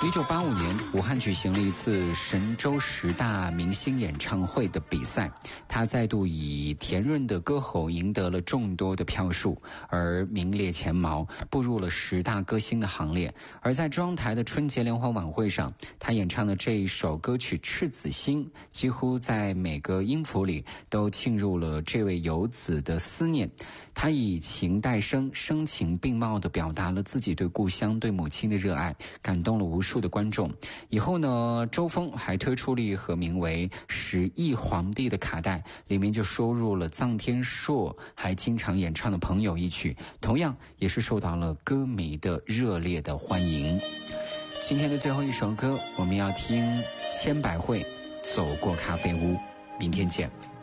1985年，武汉举行了一次神舟10大明星演唱会的比赛，他再度以甜润的歌喉赢得了众多的票数，而名列前茅，步入了10大歌星的行列。而在中央台的春节联欢晚会上，他演唱的这一首歌曲《赤子心》，几乎在每个音符里都沁入了这位游子的思念。他以情代声，声情并茂地表达了自己对故乡、对母亲的热爱，感动了无数的观众。以后呢，周峰还推出了一盒名为《10亿皇帝》的卡带，里面就收录了臧天朔还经常演唱的《朋友》一曲，同样也是受到了歌迷的热烈的欢迎。今天的最后一首歌，我们要听千百惠《走过咖啡屋》，明天见。